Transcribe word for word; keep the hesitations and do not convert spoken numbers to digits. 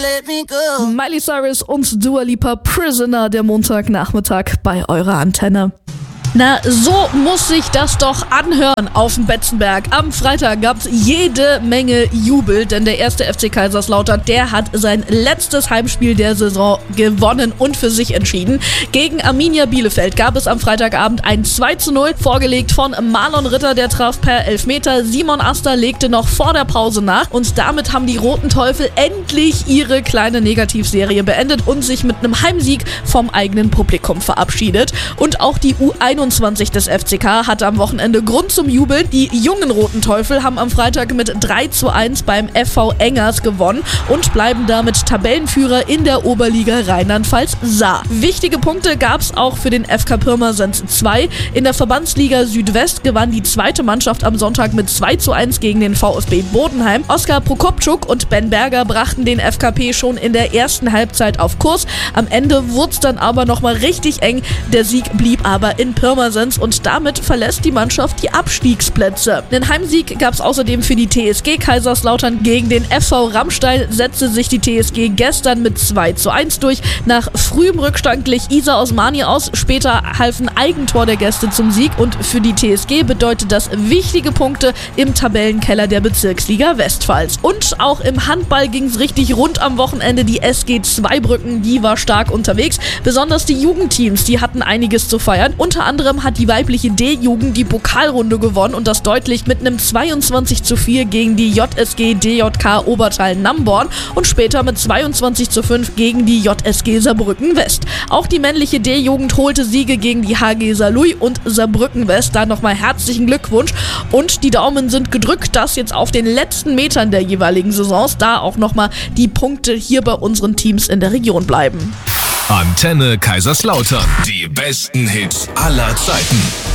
let me go. Miley Cyrus und Dua Lipa, Prisoner, der Montagnachmittag bei eurer Antenne. Na, so muss sich das doch anhören auf dem Betzenberg. Am Freitag gab's jede Menge Jubel, denn der erste F C Kaiserslautern, der hat sein letztes Heimspiel der Saison gewonnen und für sich entschieden. Gegen Arminia Bielefeld gab es am Freitagabend ein zwei zu null, vorgelegt von Marlon Ritter, der traf per Elfmeter. Simon Aster legte noch vor der Pause nach und damit haben die Roten Teufel endlich ihre kleine Negativserie beendet und sich mit einem Heimsieg vom eigenen Publikum verabschiedet. Und auch die U einundzwanzig des F C K hatte am Wochenende Grund zum Jubeln. Die jungen Roten Teufel haben am Freitag mit drei zu eins beim F V Engers gewonnen und bleiben damit Tabellenführer in der Oberliga Rheinland-Pfalz-Saar. Wichtige Punkte gab es auch für den F K Pirmasens zwei. In der Verbandsliga Südwest gewann die zweite Mannschaft am Sonntag mit zwei zu eins gegen den VfB Bodenheim. Oskar Prokopczuk und Ben Berger brachten den F K P schon in der ersten Halbzeit auf Kurs. Am Ende wurde es dann aber nochmal richtig eng. Der Sieg blieb aber in Pirmasens und damit verlässt die Mannschaft die Abstiegsplätze. Den Heimsieg gab es außerdem für die T S G Kaiserslautern. Gegen den F V Rammstein setzte sich die T S G gestern mit zwei zu eins durch. Nach frühem Rückstand glich Isa Osmani aus. Später half ein Eigentor der Gäste zum Sieg und für die T S G bedeutet das wichtige Punkte im Tabellenkeller der Bezirksliga Westpfalz. Und auch im Handball ging es richtig rund am Wochenende. Die S G Zweibrücken, die war stark unterwegs. Besonders die Jugendteams, die hatten einiges zu feiern. Unter anderem hat die weibliche D-Jugend die Pokalrunde gewonnen und das deutlich mit einem zweiundzwanzig zu vier gegen die J S G D J K Obertal-Namborn und später mit zweiundzwanzig zu fünf gegen die J S G Saarbrücken West. Auch die männliche D-Jugend holte Siege gegen die H G Saarlouis und Saarbrücken West. Da nochmal herzlichen Glückwunsch und die Daumen sind gedrückt, dass jetzt auf den letzten Metern der jeweiligen Saisons da auch nochmal die Punkte hier bei unseren Teams in der Region bleiben. Antenne Kaiserslautern. Die besten Hits aller Zeiten.